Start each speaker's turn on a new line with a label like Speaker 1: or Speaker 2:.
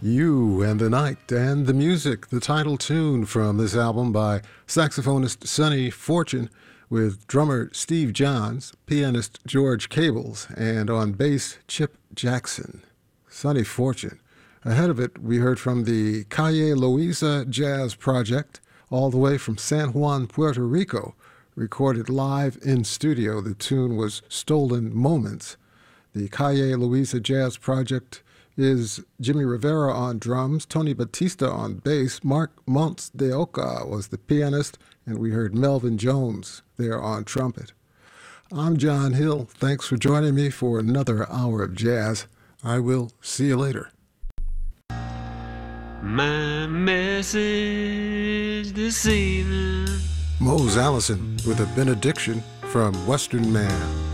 Speaker 1: You and the Night and the Music, the title tune from this album by saxophonist Sonny Fortune with drummer Steve Johns, pianist George Cables, and on bass Chip Jackson. Sonny Fortune. Ahead of it, we heard from the Calle Loiza Jazz Project, all the way from San Juan, Puerto Rico, recorded live in studio. The tune was Stolen Moments. The Calle Loiza Jazz Project is Jimmy Rivera on drums, Tony Batista on bass, Mark Montes de Oca was the pianist, and we heard Melvin Jones there on trumpet. I'm John Hill. Thanks for joining me for another hour of jazz. I will see you later.
Speaker 2: My message this evening.
Speaker 1: Mose Allison with a benediction from Western Man.